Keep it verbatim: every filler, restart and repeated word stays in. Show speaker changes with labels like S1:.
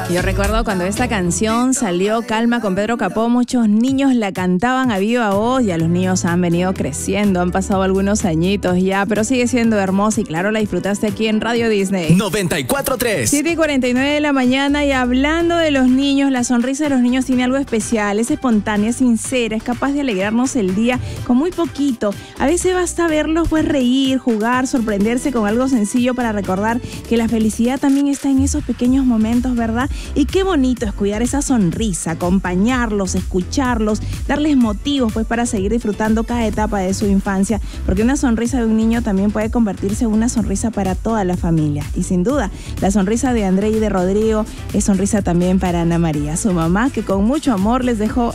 S1: Yo recuerdo cuando esta canción salió, Calma, con Pedro Capó, muchos niños la cantaban a viva voz. Ya los niños han venido creciendo, han pasado algunos añitos ya, pero sigue siendo hermosa y claro, la disfrutaste aquí en Radio Disney.
S2: noventa y cuatro tres.
S1: siete y cuarenta y nueve de la mañana, y hablando de los niños, la sonrisa de los niños tiene algo especial, es espontánea, es sincera, es capaz de alegrarnos el día con muy poquito. A veces basta verlos pues reír, jugar, sorprenderse con algo sencillo para recordar que la felicidad también está en esos pequeños momentos, ¿verdad? Y qué bonito es cuidar esa sonrisa, acompañarlos, escucharlos, darles motivos pues para seguir disfrutando cada etapa de su infancia, porque una sonrisa de un niño también puede convertirse en una sonrisa para toda la familia. Y sin duda, la sonrisa de André y de Rodrigo es sonrisa también para Ana María, su mamá, que con mucho amor les dejó